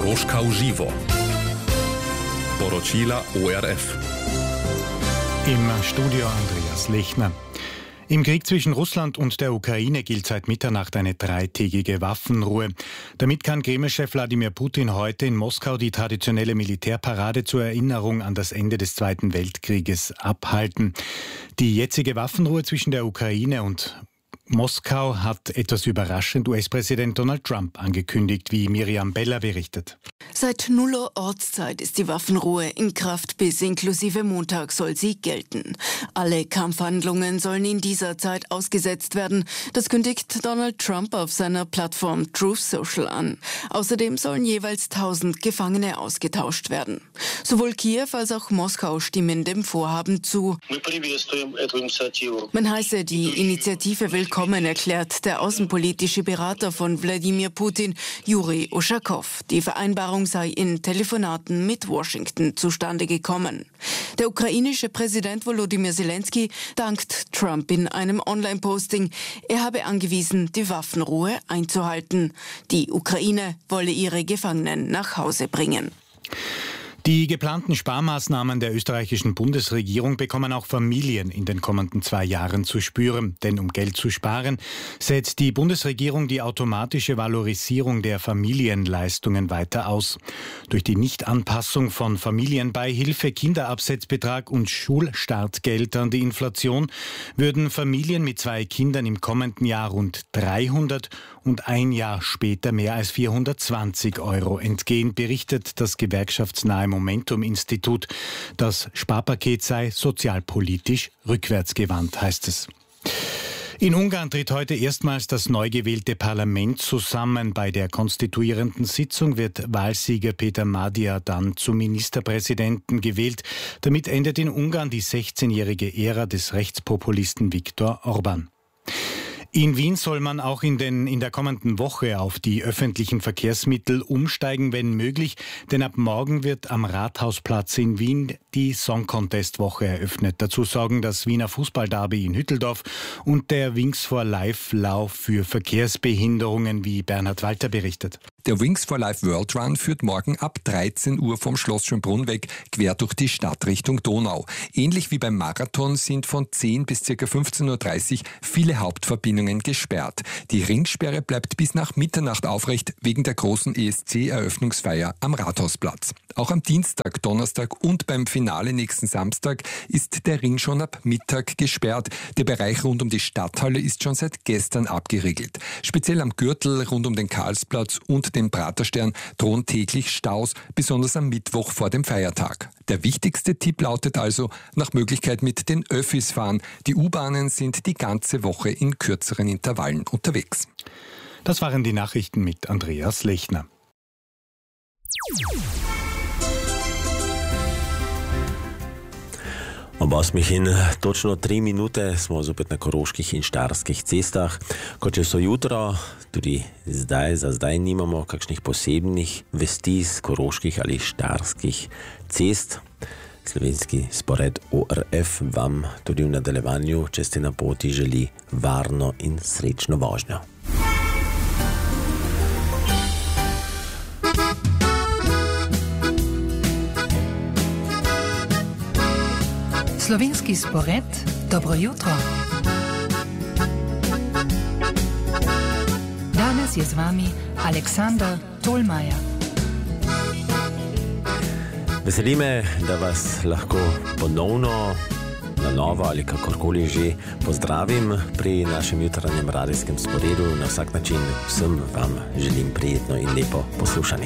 Koroška v živo. Poročila ORF. Im Studio Andreas Lechner. Im Krieg zwischen Russland und der Ukraine gilt seit Mitternacht eine 3-tägige Waffenruhe. Damit kann Kreml-Chef Wladimir Putin heute in Moskau die traditionelle Militärparade zur Erinnerung an das Ende des Zweiten Weltkrieges abhalten. Die jetzige Waffenruhe zwischen der Ukraine und Moskau hat etwas überraschend US-Präsident Donald Trump angekündigt, wie Miriam Beller berichtet. Seit 0 Uhr Ortszeit ist die Waffenruhe in Kraft, bis inklusive Montag soll sie gelten. Alle Kampfhandlungen sollen in dieser Zeit ausgesetzt werden. Das kündigt Donald Trump auf seiner Plattform Truth Social an. Außerdem sollen jeweils 1000 Gefangene ausgetauscht werden. Sowohl Kiew als auch Moskau stimmen dem Vorhaben zu. Man heiße die Initiative willkommen, erklärt der außenpolitische Berater von Wladimir Putin, Juri Uschakow. Die Vereinbarung sei in Telefonaten mit Washington zustande gekommen. Der ukrainische Präsident Volodymyr Zelensky dankt Trump in einem Online-Posting. Er habe angewiesen, die Waffenruhe einzuhalten. Die Ukraine wolle ihre Gefangenen nach Hause bringen. Die geplanten Sparmaßnahmen der österreichischen Bundesregierung bekommen auch Familien in den kommenden 2 Jahren zu spüren. Denn um Geld zu sparen, setzt die Bundesregierung die automatische Valorisierung der Familienleistungen weiter aus. Durch die Nichtanpassung von Familienbeihilfe, Kinderabsetzbetrag und Schulstartgeld an die Inflation würden Familien mit 2 Kindern im kommenden Jahr rund 300 und ein Jahr später mehr als 420 € entgehen, berichtet das gewerkschaftsnahe Momentum-Institut. Das Sparpaket sei sozialpolitisch rückwärtsgewandt, heißt es. In Ungarn tritt heute erstmals das neu gewählte Parlament zusammen. Bei der konstituierenden Sitzung wird Wahlsieger Peter Magyar dann zum Ministerpräsidenten gewählt. Damit endet in Ungarn die 16-jährige Ära des Rechtspopulisten Viktor Orbán. In Wien soll man auch in der kommenden Woche auf die öffentlichen Verkehrsmittel umsteigen, wenn möglich, denn ab morgen wird am Rathausplatz in Wien die Song Contest Woche eröffnet. Dazu sorgen das Wiener Fußballderby in Hütteldorf und der Wings for Life Lauf für Verkehrsbehinderungen, wie Bernhard Walter berichtet. Der Wings for Life World Run führt morgen ab 13 Uhr vom Schloss Schönbrunn weg quer durch die Stadt Richtung Donau. Ähnlich wie beim Marathon sind von 10 bis ca. 15.30 Uhr viele Hauptverbindungen gesperrt. Die Ringsperre bleibt bis nach Mitternacht aufrecht wegen der großen ESC-Eröffnungsfeier am Rathausplatz. Auch am Dienstag, Donnerstag und beim Finale nächsten Samstag ist der Ring schon ab Mittag gesperrt. Der Bereich rund um die Stadthalle ist schon seit gestern abgeriegelt. Speziell am Gürtel rund um den Karlsplatz und den Praterstern drohen täglich Staus, besonders am Mittwoch vor dem Feiertag. Der wichtigste Tipp lautet also, nach Möglichkeit mit den Öffis fahren. Die U-Bahnen sind die ganze Woche in kürzeren Intervallen unterwegs. Das waren die Nachrichten mit Andreas Lechner. Обас михин точно 3 минути smo zopet na koroških in štajerskih cestah. Kot če so jutro, tudi za zdaj nimamo kakšnih posebnih vesti z koroških ali štajerskih cest. Slovenski spored ORF vam tudi v nadaljevanju, če ste na poti, želi varno in srečno vožnjo. Slovenski spored, dobro jutro. Danes je z vami Aleksandar Tolmajer. Veseli me, da vas lahko ponovno na novo ali kakorkoli že pozdravim pri našem jutranjem radijskem sporedu. Na vsak način vsem vam želim prijetno in lepo poslušanje.